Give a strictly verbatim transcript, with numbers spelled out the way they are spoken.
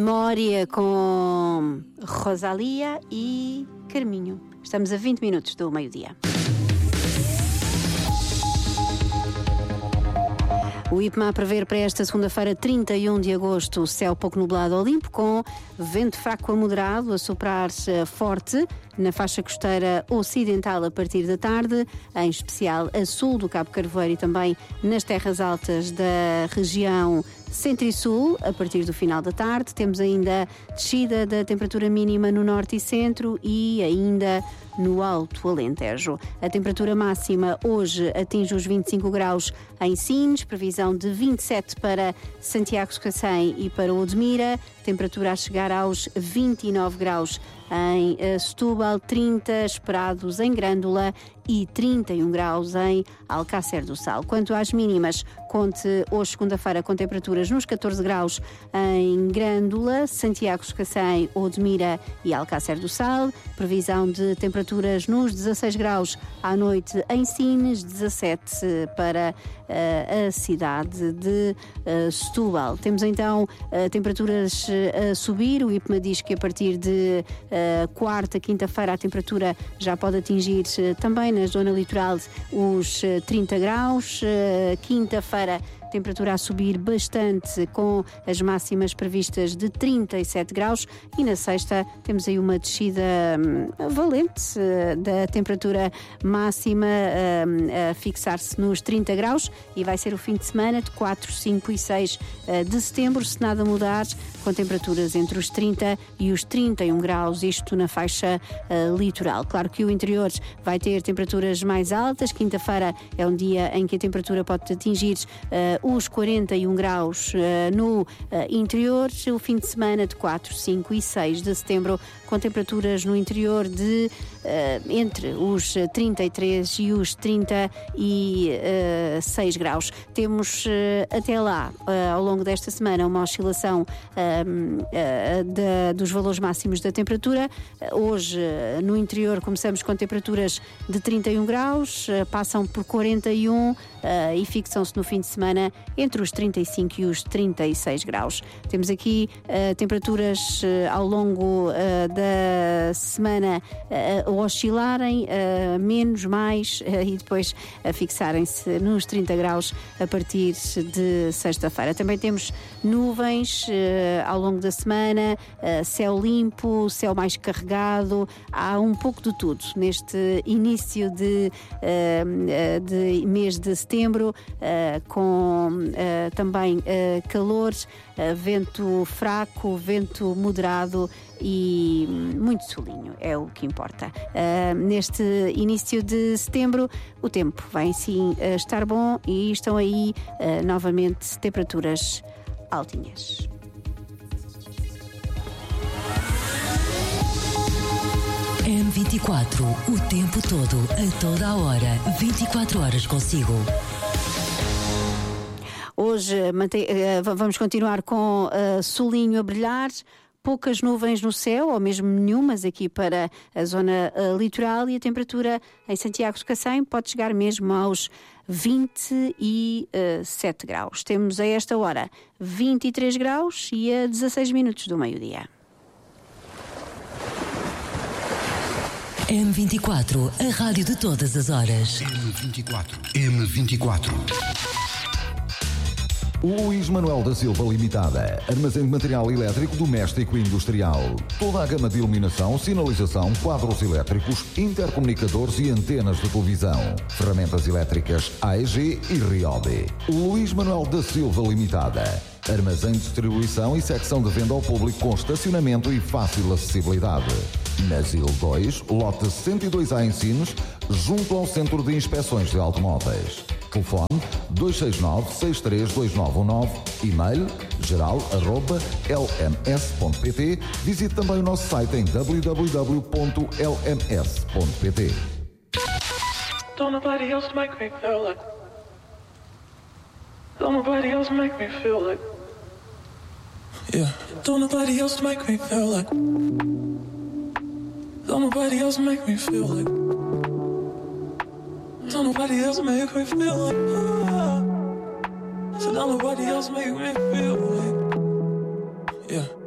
Memória com Rosalia e Carminho. Estamos a vinte minutos do meio-dia. O IPMA a prever para esta segunda-feira, trinta e um de agosto, céu pouco nublado ao limpo, com vento fraco a moderado a soprar forte na faixa costeira ocidental a partir da tarde, em especial a sul do Cabo Carvoeiro e também nas terras altas da região centro e sul, a partir do final da tarde. Temos ainda descida da temperatura mínima no norte e centro e ainda no Alto Alentejo. A temperatura máxima hoje atinge os vinte e cinco graus em Sines, previsão de vinte e sete para Santiago de Cacém e para Odmira, temperatura a chegar aos vinte e nove graus em Setúbal, trinta esperados em Grândola e trinta e um graus em Alcácer do Sal. Quanto às mínimas, conte hoje segunda-feira com temperaturas nos catorze graus em Grândola, Santiago de Cacém, Odmira e Alcácer do Sal, previsão de temperaturas nos dezasseis graus à noite em Sines, dezassete para uh, a cidade de uh, Setúbal. Temos então uh, temperaturas uh, a subir, o IPMA diz que a partir de uh, quarta, quinta-feira a temperatura já pode atingir uh, também na zona litoral os uh, trinta graus, uh, quinta-feira temperatura a subir bastante com as máximas previstas de trinta e sete graus e na sexta temos aí uma descida hum, valente uh, da temperatura máxima uh, a fixar-se nos trinta graus e vai ser o fim de semana de quatro, cinco e seis uh, de setembro, se nada mudar, com temperaturas entre os trinta e os trinta e um graus, isto na faixa uh, litoral. Claro que o interior vai ter temperaturas mais altas, quinta-feira é um dia em que a temperatura pode atingir uh, os quarenta e um graus uh, no uh, interior, o fim de semana de quatro, cinco e seis de setembro, com temperaturas no interior de uh, entre os trinta e três e os trinta e seis graus. Temos uh, até lá, uh, ao longo desta semana, uma oscilação uh, uh, da, dos valores máximos da temperatura. Uh, hoje, uh, no interior, começamos com temperaturas de trinta e um graus, uh, passam por quarenta e um uh, e fixam-se no fim de semana entre os trinta e cinco e os trinta e seis graus. Temos aqui uh, temperaturas uh, ao longo uh, da semana uh, a oscilarem uh, menos, mais uh, e depois a fixarem-se nos trinta graus a partir de sexta-feira. Também temos nuvens uh, ao longo da semana, uh, céu limpo, céu mais carregado, há um pouco de tudo neste início de, uh, de mês de setembro, uh, com uh, também uh, calor, uh, vento fraco, vento moderado e muito solinho, é o que importa. Uh, neste início de setembro, o tempo vai sim uh, estar bom e estão aí uh, novamente temperaturas altinhas. M vinte e quatro, o tempo todo, a toda a hora, vinte e quatro horas consigo. Hoje mantém, uh, vamos continuar com uh, solinho a brilhar, poucas nuvens no céu, ou mesmo nenhumas aqui para a zona uh, litoral, e a temperatura em Santiago de Cacém pode chegar mesmo aos vinte e sete graus. Temos a esta hora vinte e três graus e a dezasseis minutos do meio-dia. M vinte e quatro, a rádio de todas as horas. M vinte e quatro. M vinte e quatro. Luís Manuel da Silva Limitada, armazém de material elétrico doméstico e industrial. Toda a gama de iluminação, sinalização, quadros elétricos, intercomunicadores e antenas de televisão. Ferramentas elétricas A E G e Ryobi. Luís Manuel da Silva Limitada. Armazém de distribuição e secção de venda ao público com estacionamento e fácil acessibilidade. Na Zil dois, lote cento e dois A em Sines, junto ao Centro de Inspeções de Automóveis. Telefone dois seis nove, seis três dois nove um nove, e-mail geral arroba l m s ponto p t. Visite também o nosso site em w w w ponto l m s ponto p t. Don't nobody else make me feel like. Don't nobody else make me feel like. Yeah. Don't nobody else make me feel like. Don't nobody else make me feel like. Don't nobody else make me feel like. Ah. So don't nobody else make me feel like. Yeah.